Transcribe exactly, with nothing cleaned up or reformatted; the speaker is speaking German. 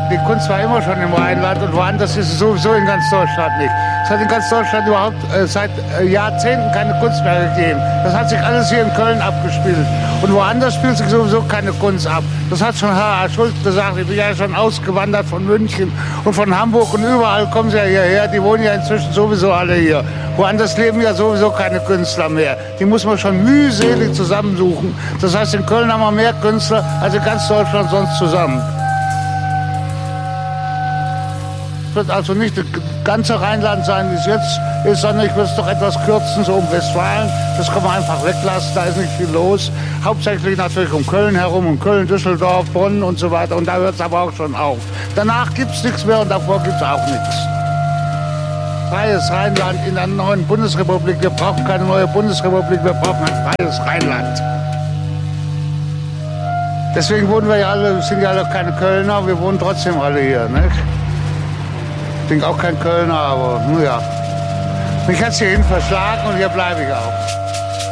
die Kunst war immer schon im Rheinland und woanders ist es sowieso in ganz Deutschland nicht. Es hat in ganz Deutschland überhaupt äh, seit äh, Jahrzehnten keine Kunst mehr gegeben. Das hat sich alles hier in Köln abgespielt. Und woanders spielt sich sowieso keine Kunst ab. Das hat schon H A. Schulz gesagt. Ich bin ja schon ausgewandert von München und von Hamburg und überall kommen sie ja hierher. Die wohnen ja inzwischen sowieso alle hier. Woanders leben ja sowieso keine Künstler mehr. Die muss man schon mühselig zusammensuchen. Das heißt, in Köln haben wir mehr Künstler als in ganz Deutschland sonst zusammen. Es wird also nicht das ganze Rheinland sein, wie es jetzt ist, sondern ich würde es doch etwas kürzen, so um Westfalen. Das kann man einfach weglassen, da ist nicht viel los. Hauptsächlich natürlich um Köln herum, um Köln, Düsseldorf, Bonn und so weiter. Und da hört es aber auch schon auf. Danach gibt es nichts mehr und davor gibt es auch nichts. Freies Rheinland in einer neuen Bundesrepublik. Wir brauchen keine neue Bundesrepublik, wir brauchen ein freies Rheinland. Deswegen wohnen wir ja alle, sind ja alle keine Kölner, wir wohnen trotzdem alle hier, nicht? Ich bin auch kein Kölner, aber nun ja. Mich hat es hierhin verschlagen und hier bleibe ich auch.